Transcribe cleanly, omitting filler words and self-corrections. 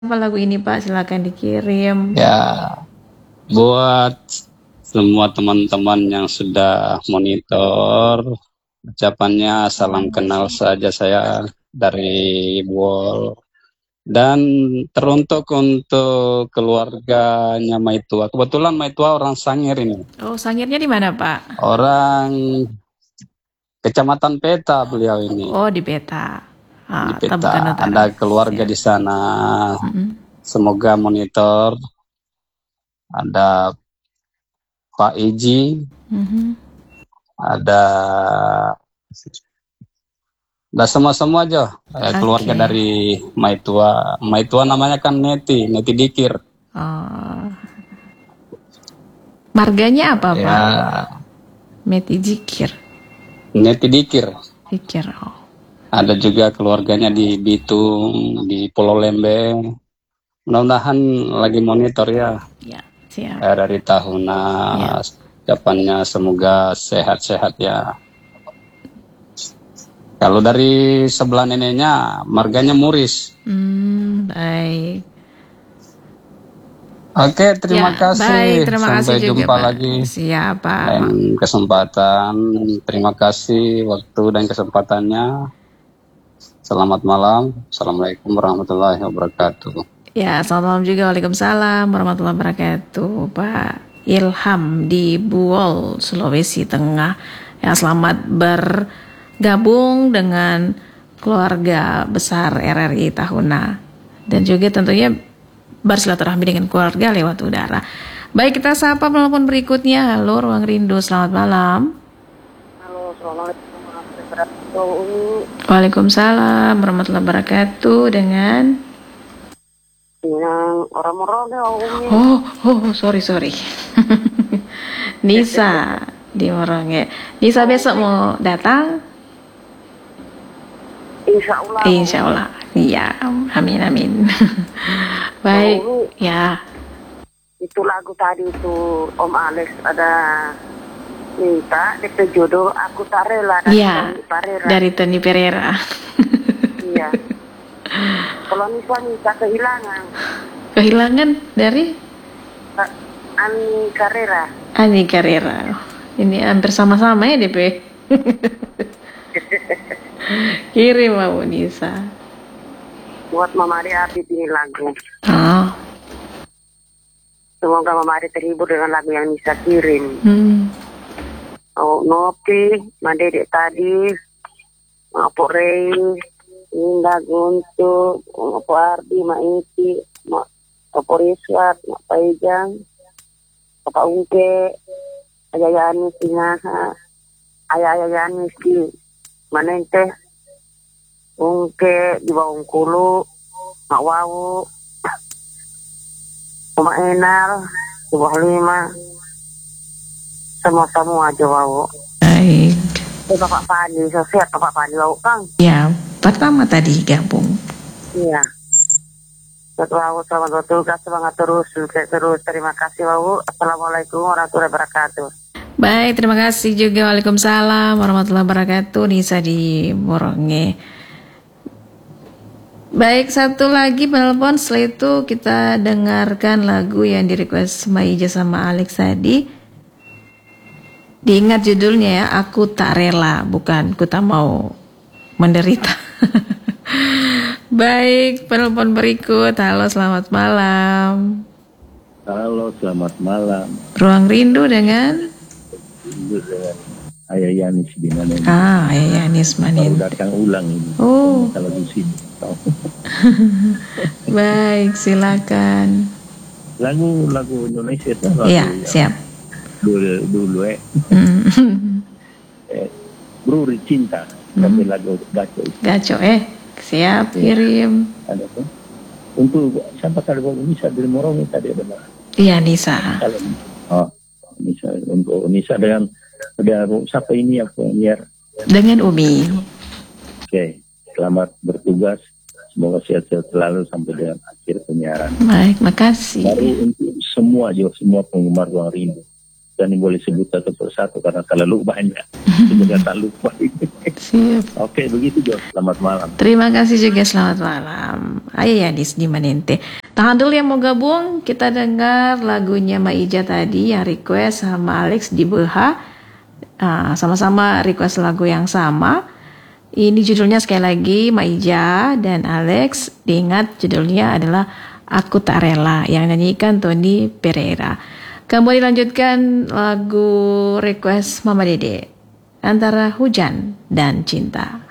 Apa lagu ini Pak? Silakan dikirim. Ya, buat semua teman-teman yang sudah monitor, ucapannya salam kenal saja saya dari Buol. Dan teruntuk untuk keluarganya Maitua. Kebetulan Maitua orang Sangir ini. Oh, Sangirnya di mana Pak? Orang Kecamatan Peta beliau ini. Oh, di Peta. Di Tabukan Peta. Utara. Ada keluarga Siap. di sana. Semoga monitor. Ada Pak Iji, ada semua aja keluarga dari Maitua. Maitua namanya kan Neti Dikir. Marganya apa Ya. Pak? Neti Dikir. Neti Dikir. Dikir. Oh. Ada juga keluarganya di Bitung, di Pulau Lembeng. Mudah-mudahan lagi monitor ya. Ya, siap. Dari Tahuna, ucapannya semoga sehat-sehat ya. Kalau dari sebelah neneknya, marganya Muris. Baik. Oke, terima kasih. Baik, terima kasih Sampai juga, jumpa Pak. lagi. Siapa? Dan kesempatan. Terima kasih waktu dan kesempatannya. Selamat malam. Assalamualaikum warahmatullahi wabarakatuh. Ya, selamat malam juga. Waalaikumsalam warahmatullahi wabarakatuh. Pak Ilham di Buol, Sulawesi Tengah. Ya, selamat bergabung dengan keluarga besar RRI Tahuna. Dan juga tentunya bersilaturahmi dengan keluarga lewat udara. Baik, kita sapa penelpon berikutnya. Halo, Ruang Rindu. Selamat malam. Halo, assalamualaikum warahmatullahi wabarakatuh. Waalaikumsalam warahmatullahi wabarakatuh. Dengan orang Merauke, Umi. Oh, sorry. Nisa di Merauke. Nisa besok mau datang? Insya Allah. Iya, amin. Baik, ya. Itu lagu tadi itu Om Alex ada minta DP jodoh aku tak rela dari Tony Pereira. Iya. Kalau misalnya minta kehilangan dari Ani Carrera. Ini hampir sama-sama ya DP. Kirim mau Nisa. Buat Mama Ari Abid ini lagu. Semoga Mama Ari terhibur dengan lagu yang Nisa kirim. Nopi, Mandedek tadi, Mapo Rey, Indah Guntur, Mapo Ardi, Maiti, Mapo Riswat, Mapo Paijang, Bapak Ungke, Ayah Yanis di Ngaha, Ayah Yanis di Manente, Ungke di Bawangkulu, Mak Wawu, Mak Enal, di Bawah 5, semua aja Wawu. Baik. Bapak Pandi, sehat Bapak Pandi Wawu Kang? Ya, pertama tadi gabung. Iya. Wawu, selamat bertugas, semangat terus, sukses terus. Terima kasih Wawu. Assalamualaikum warahmatullahi wabarakatuh. Baik, terima kasih juga. Waalaikumsalam warahmatullahi wabarakatuh. Nisa di Moronge. Baik, satu lagi penelpon. Setelah itu kita dengarkan lagu yang di-request Maija sama Alex tadi. Diingat judulnya ya, Aku Tak Rela, bukan Ku Tak Mau Menderita. Baik, penelpon berikut. Halo, selamat malam. Halo, selamat malam. Ruang Rindu dengan Ayah Yanis di mana ini? Ayah Yanis Manin. Baru datang ulang ini. Kalau di sini. Baik, silakan. Lagu Indonesia itu. Iya, siap. Dulu Bruri Cinta. Tapi lagu Gaco siap, kirim. Ada tuh. Untuk siapa kalau Nisa dari Morong tadi ada Mbak? Iya, Nisa. Nisa, untuk Nisa dengan siapa ini yang penyiar? Dengan Umi. Oke, selamat bertugas. Semoga sehat-sehat selalu sampai dengan akhir penyiaran. Baik, makasih. Baru untuk semua penggemar Ruang Rindu. Dan boleh sebut satu persatu karena terlalu banyak. Semoga tak lupa. Siap. Oke, begitu Jo. Selamat malam. Terima kasih juga, selamat malam. Ayo ya di Manente. Tahan dulu yang mau gabung, kita dengar lagunya Maija tadi yang request sama Alex di BH. Sama-sama request lagu yang sama. Ini judulnya sekali lagi Maija dan Alex. Diingat judulnya adalah Aku Tak Rela yang nyanyikan Tony Pereira. Kembali lanjutkan lagu request Mama Dede antara Hujan dan Cinta.